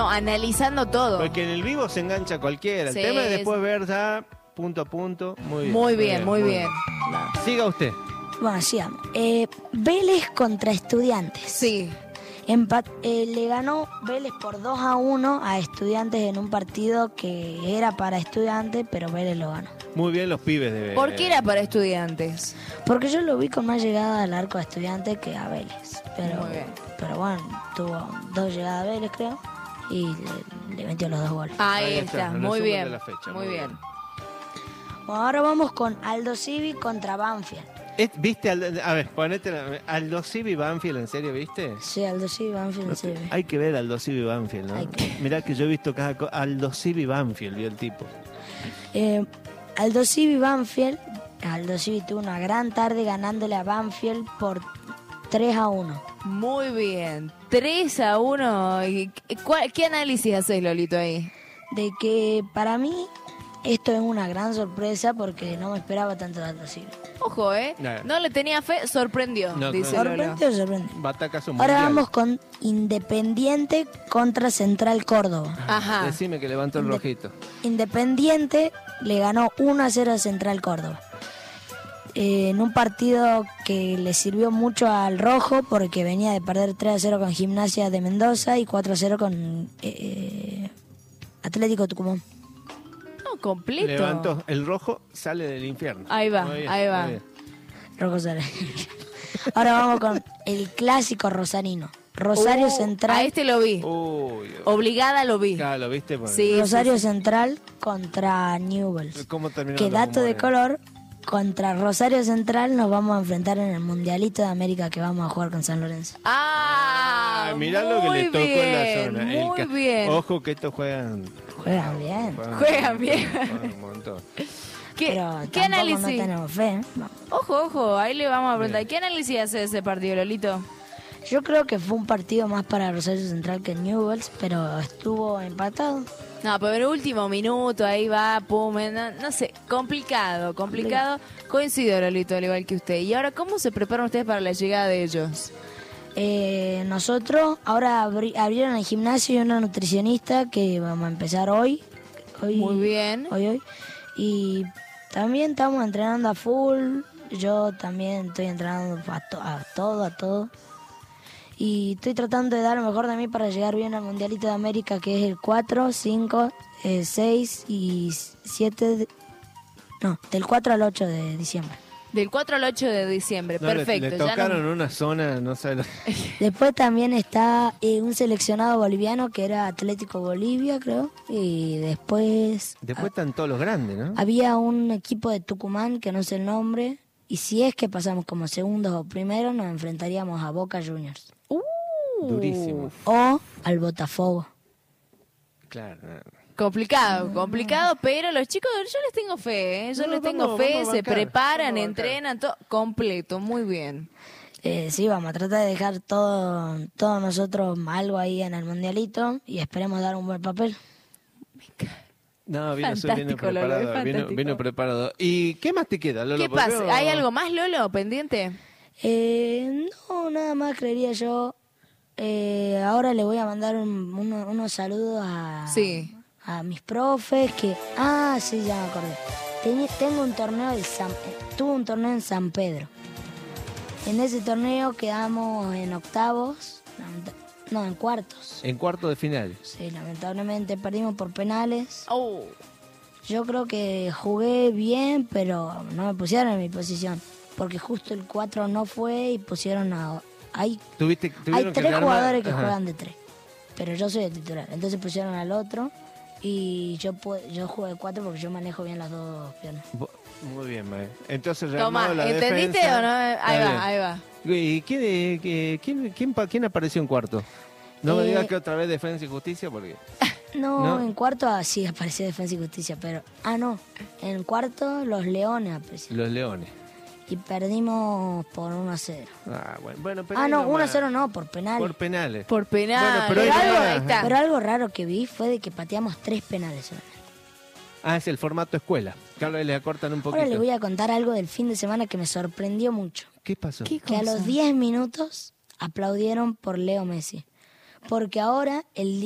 No, analizando todo. Porque en el vivo se engancha cualquiera. Sí, El tema es después ver ya punto a punto. Muy bien. Muy bien. Siga usted. Bueno, sigamos. Vélez contra Estudiantes. Sí. Le ganó Vélez por 2-1 a Estudiantes en un partido que era para Estudiantes, pero Vélez lo ganó. Muy bien los pibes de... ¿Por qué era para Estudiantes? Porque yo lo vi con más llegada al arco de Estudiantes que a Vélez. Muy bien. Pero bueno, tuvo 2 llegadas a Vélez, creo, y le metió los 2 goles. Ahí está, el muy resumen bien. de la fecha, Muy bien. Bueno, ahora vamos con Aldo Civi contra Banfield. ¿Viste? A ver, ponete Aldo Civi Banfield, ¿en serio viste? Sí, Aldo Civi, Banfield, sí. Hay que ver Aldo Civi Banfield, ¿no? Mirá que yo he visto cada cosa. Aldo Civi Banfield, vio el tipo. Aldo Civi Banfield. Aldo Civi tuvo una gran tarde ganándole a Banfield por 3-1. Muy bien. 3-1. ¿Qué análisis haces, Lolito, ahí? De que para mí esto es una gran sorpresa porque no me esperaba tanto de Aldo Civi. Ojo, no le tenía fe, sorprendió, dice Lolo. Sorprendió. Batacazo Ahora mundial. vamos con Independiente contra Central Córdoba. Ajá. Decime que levantó el rojito. Independiente le ganó 1-0 a Central Córdoba. En un partido que le sirvió mucho al rojo porque venía de perder 3-0 con Gimnasia de Mendoza y 4-0 con Atlético Tucumán. No, completo. Levantó. El rojo sale del infierno. Ahí va, Muy bien, ahí va. muy bien. Rojo sale. Ahora vamos con el clásico rosarino. Rosario Central. A este lo vi. Obligada lo vi. Claro, ¿lo viste? Bueno. Sí, Rosario Central contra Newell's. ¿Cómo terminó? Que dato de color, contra Rosario Central nos vamos a enfrentar en el Mundialito de América que vamos a jugar con San Lorenzo. Mirá lo que le tocó en la zona. Muy bien. Ojo que estos juegan bien. Juegan bien. un montón. Pero ¿Qué tampoco análisis? no tenemos fe. No. Ojo, ahí le vamos a preguntar. ¿Qué análisis hace de ese partido, Lolito? Yo creo que fue un partido más para Rosario Central que Newell's, pero estuvo empatado. No, pero en el último minuto, ahí va, pum, no sé, complicado. Coincido, Lolito, al igual que usted. Y ahora, ¿cómo se preparan ustedes para la llegada de ellos? Nosotros ahora abrieron el gimnasio y una nutricionista que vamos a empezar hoy. Muy bien. Hoy. Y también estamos entrenando a full. Yo también estoy entrenando a todo. Y estoy tratando de dar lo mejor de mí para llegar bien al Mundialito de América, que es el 4, 5, 6 y 7... del 4 al 8 de diciembre. Del 4 al 8 de diciembre, No, perfecto. Le tocaron una zona, no sé. Después también está un seleccionado boliviano que era Atlético Bolivia, creo. Y después están todos los grandes, ¿no? había un equipo de Tucumán que no sé el nombre. Y si es que pasamos como segundos o primeros, nos enfrentaríamos a Boca Juniors. Durísimo. O al Botafogo. Claro. Complicado, pero los chicos, yo les tengo fe, Yo les tengo fe, vamos a se bancar, preparan, vamos a entrenan, todo completo, muy bien. Sí, vamos a tratar de dejar todos nosotros algo ahí en el Mundialito y esperemos dar un buen papel. No, vino Fantástico, Lolo, preparado. es fantástico. Vino preparado. ¿Y qué más te queda, Lolo? ¿Qué pasa? ¿Hay algo más, Lolo, pendiente? No, nada más creería yo. Ahora le voy a mandar unos saludos a mis profes que... sí, ya me acordé. Tengo un torneo tuve un torneo en San Pedro. En ese torneo quedamos en octavos, en cuartos. En cuarto de final. Sí, lamentablemente perdimos por penales. Yo creo que jugué bien, pero no me pusieron en mi posición. Porque justo el 4 no fue y pusieron a... Hay 3 jugadores que juegan de 3, pero yo soy el titular. Entonces pusieron al otro y yo jugué 4 porque yo manejo bien las dos piernas. Muy bien, Mae. Entonces, Toma, la ¿entendiste defensa, o no? Ahí va. ¿Y quién apareció en cuarto? No me digas que otra vez Defensa y Justicia, porque... No, en cuarto sí apareció Defensa y Justicia, pero... no, en cuarto los Leones aparecieron. Los Leones. Y perdimos por 1-0. Bueno, pero 1-0 no, por penales. Por penales. Por penales. Bueno, ahí está. Pero algo raro que vi fue de que pateamos 3 penales solamente. Es el formato escuela. Claro, le acortan un poquito. Ahora les voy a contar algo del fin de semana que me sorprendió mucho. ¿Qué pasó? Que a los 10 minutos aplaudieron por Leo Messi. Porque ahora el